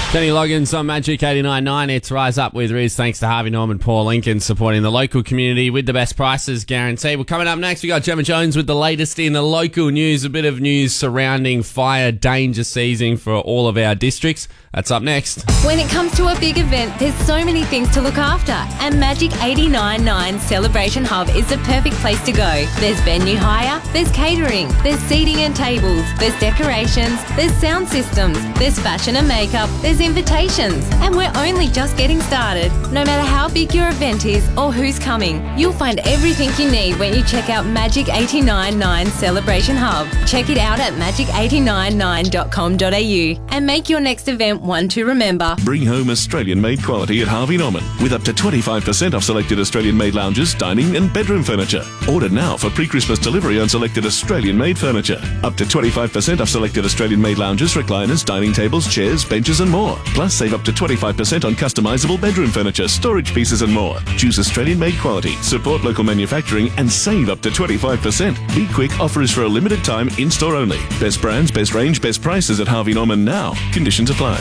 Kenny Loggins on Magic 89.9. It's Rise Up with Riz. Thanks to Harvey Norman, Paul Lincoln, supporting the local community with the best prices guaranteed. Well, coming up next, we got Gemma Jones with the latest in the local news. A bit of news surrounding fire danger season for all of our districts. That's up next. When it comes to a big event, there's so many things to look after, and Magic 89.9 Celebration Hub is the perfect place to go. There's venue hire, there's catering, there's seating and tables, there's decorations, there's sound systems, there's fashion and makeup, there's invitations, and we're only just getting started. No matter how big your event is or who's coming, you'll find everything you need when you check out Magic 89.9 Celebration Hub. Check it out at magic899.com.au and make your next event one to remember. Bring home Australian-made quality at Harvey Norman with up to 25% off selected Australian-made lounges, dining and bedroom furniture. Order now for pre-Christmas delivery on selected Australian-made furniture. Up to 25% off selected Australian-made lounges, recliners, dining tables, chairs, benches and more. Plus, save up to 25% on customisable bedroom furniture, storage pieces and more. Choose Australian-made quality, support local manufacturing and save up to 25%. Be quick, offer is for a limited time, in-store only. Best brands, best range, best prices at Harvey Norman now. Conditions apply.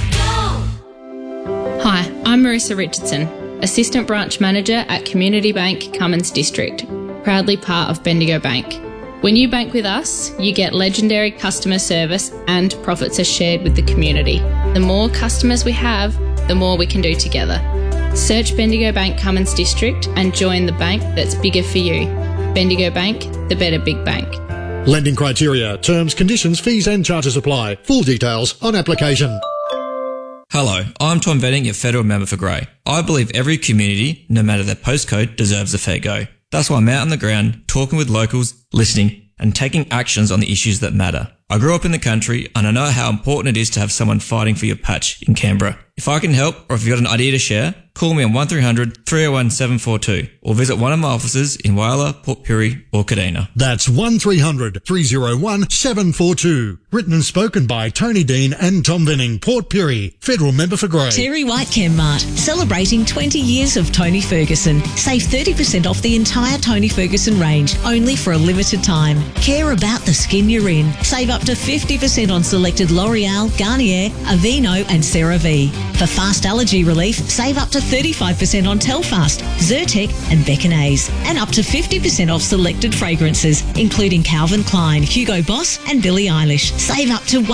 Hi, I'm Marissa Richardson, Assistant Branch Manager at Community Bank Cummins District, proudly part of Bendigo Bank. When you bank with us, you get legendary customer service and profits are shared with the community. The more customers we have, the more we can do together. Search Bendigo Bank Cummins District and join the bank that's bigger for you. Bendigo Bank, the better big bank. Lending criteria, terms, conditions, fees and charges apply. Full details on application. Hello, I'm Tom Venning, your Federal Member for Grey. I believe every community, no matter their postcode, deserves a fair go. That's why I'm out on the ground, talking with locals, listening, and taking actions on the issues that matter. I grew up in the country and I know how important it is to have someone fighting for your patch in Canberra. If I can help, or if you've got an idea to share, call me on 1300 301 742 or visit one of my offices in Whyalla, Port Pirie or Kadina. That's 1300 301 742. Written and spoken by Tony Dean and Tom Venning, Port Pirie, Federal Member for Grey. Terry White Chemmart, celebrating 20 years of Tony Ferguson. Save 30% off the entire Tony Ferguson range, only for a limited time. Care about the skin you're in. Save up to 50% on selected L'Oreal, Garnier, Aveeno and CeraVe. For fast allergy relief, save up to 35% on Telfast, Zyrtec and Beckinase, and up to 50% off selected fragrances, including Calvin Klein, Hugo Boss and Billie Eilish. Save up to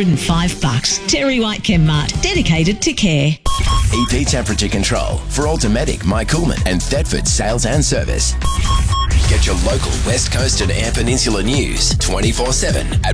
$105. Terry White Chemmart, dedicated to care. EP Temperature Control for Automatic, My Coolman and Thetford Sales and Service. Get your local West Coast and Eyre Peninsula news 24/7 at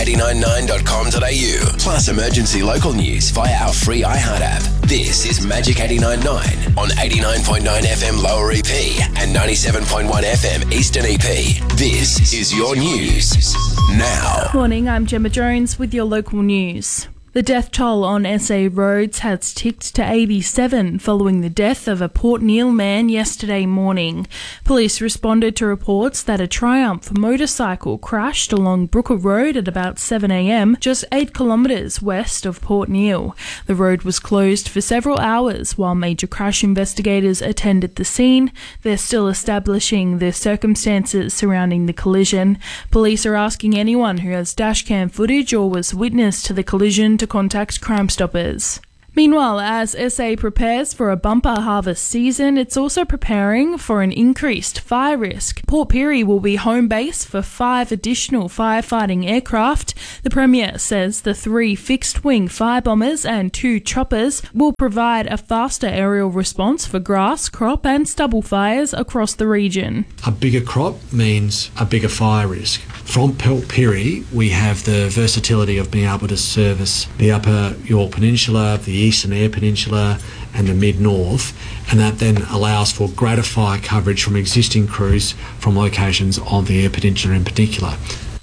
magic899.com.au. Plus emergency local news via our free iHeart app. This is Magic 89.9 on 89.9 FM Lower EP and 97.1 FM Eastern EP. This is your news now. Morning, I'm Gemma Jones with your local news. The death toll on SA roads has ticked to 87 following the death of a Port Neale man yesterday morning. Police responded to reports that a Triumph motorcycle crashed along Brooker Road at about 7 a.m, just 8 kilometres west of Port Neale. The road was closed for several hours while major crash investigators attended the scene. They're still establishing the circumstances surrounding the collision. Police are asking anyone who has dashcam footage or was witness to the collision to contact Crime Stoppers. Meanwhile, as SA prepares for a bumper harvest season, it's also preparing for an increased fire risk. Port Pirie will be home base for 5 additional firefighting aircraft. The Premier says the 3 fixed-wing fire bombers and 2 choppers will provide a faster aerial response for grass, crop and stubble fires across the region. A bigger crop means a bigger fire risk. From Port Pirie, we have the versatility of being able to service the Upper York Peninsula, the Eastern Eyre Peninsula and the Mid-North, and that then allows for greater fire coverage from existing crews from locations on the Eyre Peninsula in particular.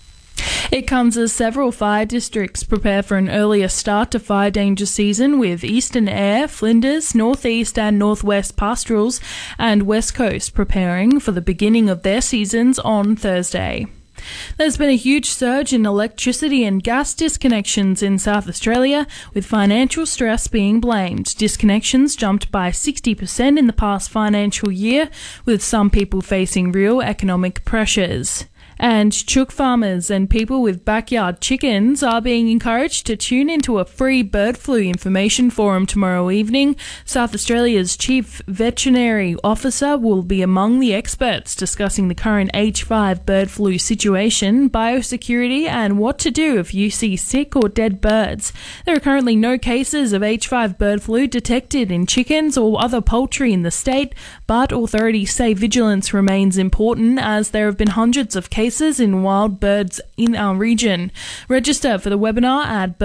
It comes as several fire districts prepare for an earlier start to fire danger season, with Eastern Eyre, Flinders, North East and North West Pastorals and West Coast preparing for the beginning of their seasons on Thursday. There's been a huge surge in electricity and gas disconnections in South Australia, with financial stress being blamed. Disconnections jumped by 60% in the past financial year, with some people facing real economic pressures. And chook farmers and people with backyard chickens are being encouraged to tune into a free bird flu information forum tomorrow evening. South Australia's Chief Veterinary Officer will be among the experts discussing the current H5 bird flu situation, biosecurity and what to do if you see sick or dead birds. There are currently no cases of H5 bird flu detected in chickens or other poultry in the state, but authorities say vigilance remains important as there have been hundreds of cases in wild birds in our region. Register for the webinar at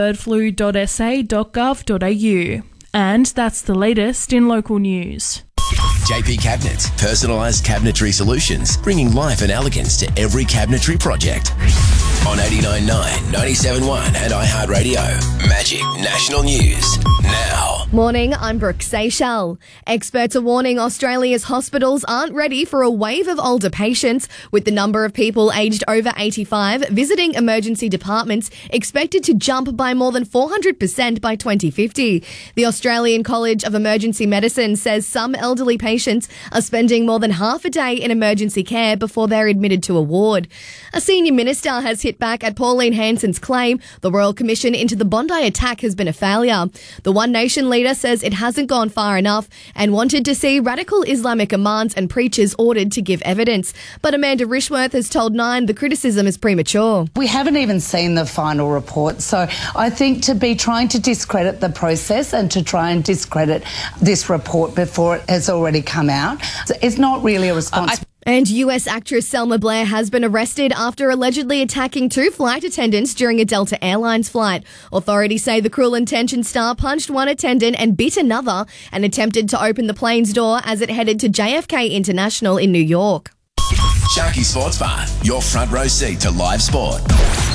birdflu.sa.gov.au. And that's the latest in local news. JP Cabinets, personalised cabinetry solutions, bringing life and elegance to every cabinetry project. On 89.9, 97.1 and iHeartRadio. Magic National News now. Morning, I'm Brooke Seychelles. Experts are warning Australia's hospitals aren't ready for a wave of older patients, with the number of people aged over 85 visiting emergency departments expected to jump by more than 400% by 2050. The Australian College of Emergency Medicine says some elderly patients are spending more than half a day in emergency care before they're admitted to a ward. A senior minister has hit back at Pauline Hanson's claim the Royal Commission into the Bondi attack has been a failure. The One Nation leader says it hasn't gone far enough and wanted to see radical Islamic imams and preachers ordered to give evidence. But Amanda Rishworth has told Nine the criticism is premature. We haven't even seen the final report, so I think to be trying to discredit the process and to try and discredit this report before it has already come out, it's not really a response. And US actress Selma Blair has been arrested after allegedly attacking two flight attendants during a Delta Airlines flight. Authorities say the Cruel Intentions star punched one attendant and bit another and attempted to open the plane's door as it headed to JFK International in New York. Sharky Sports Bar, your front row seat to live sport.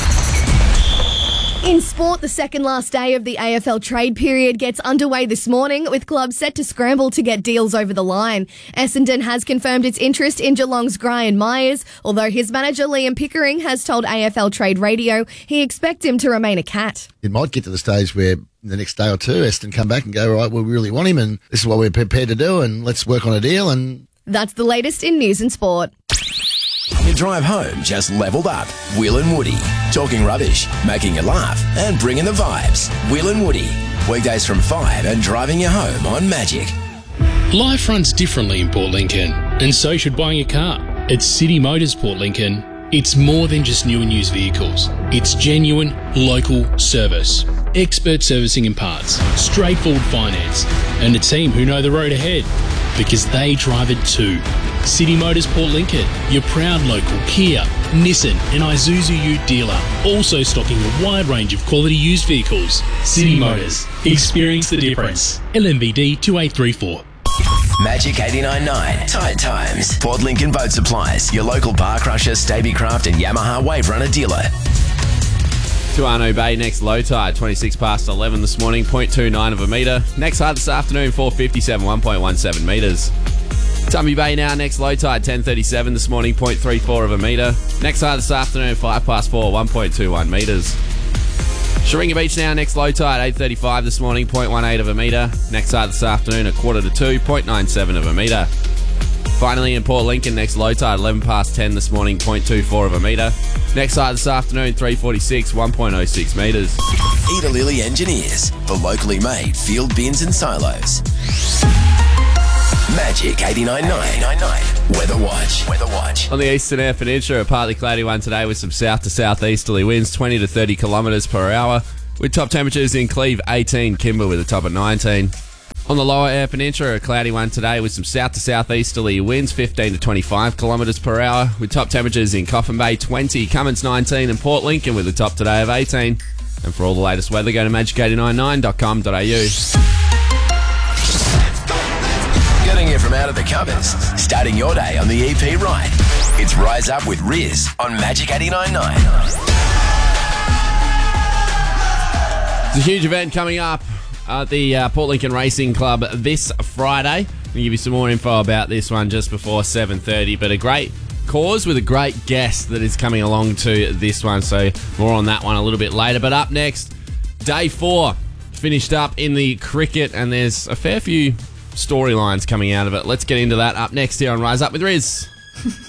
In sport, the second last day of the AFL trade period gets underway this morning, with clubs set to scramble to get deals over the line. Essendon has confirmed its interest in Geelong's Gryan Myers, although his manager Liam Pickering has told AFL Trade Radio he expects him to remain a Cat. It might get to the stage where the next day or two, Essendon come back and go, right, we really want him and this is what we're prepared to do and let's work on a deal. And that's the latest in news and sport. Your drive home just levelled up. Will and Woody. Talking rubbish, making you laugh, and bringing the vibes. Will and Woody. Weekdays from 5 and driving you home on Magic. Life runs differently in Port Lincoln, and so should buying a car. At City Motors Port Lincoln, it's more than just new and used vehicles. It's genuine, local service. Expert servicing and parts, straightforward finance, and a team who know the road ahead, because they drive it too. City Motors Port Lincoln, your proud local Kia, Nissan and Isuzu Ute dealer, also stocking a wide range of quality used vehicles. City Motors, experience the difference. LMVD 2834. Magic 89.9. Tide Times. Port Lincoln Boat Supplies, your local bar crusher, Stabicraft and Yamaha Wave Runner dealer. To Arno Bay, next low tide, 26 past 11 this morning, 0.29 of a metre. Next high this afternoon, 4:57, 1.17 metres. Tumby Bay now, next low tide, 10:37 this morning, 0.34 of a metre. Next high this afternoon, 5 past 4, 1.21 metres. Sharinga Beach now, next low tide, 8:35 this morning, 0.18 of a metre. Next high this afternoon, 1:45, 0.97 of a metre. Finally, in Port Lincoln, next low tide, 11 past 10 this morning, 0.24 of a metre. Next high this afternoon, 3:46, 1.06 metres. Eda Lilly Engineers, for locally made field bins and silos. Magic 89.9. Weather Watch. On the Eastern Air Peninsula, a partly cloudy one today with some south to southeasterly winds, 20 to 30 kilometres per hour, with top temperatures in Cleve 18, Kimber with a top at 19. On the lower Air Peninsula, a cloudy one today with some south to southeasterly winds, 15 to 25 kilometres per hour, with top temperatures in Coffin Bay 20, Cummins 19 and Port Lincoln with a top today of 18. And for all the latest weather, go to magic899.com.au. Getting you from out of the covers, starting your day on the EP right. It's Rise Up with Riz on Magic 89.9. There's a huge event coming up at the Port Lincoln Racing Club this Friday. I'll give you some more info about this one just before 7:30, but a great cause with a great guest that is coming along to this one, so more on that one a little bit later. But up next, day 4 finished up in the cricket, and there's a fair few storylines coming out of it. Let's get into that up next here on Rise Up with Riz.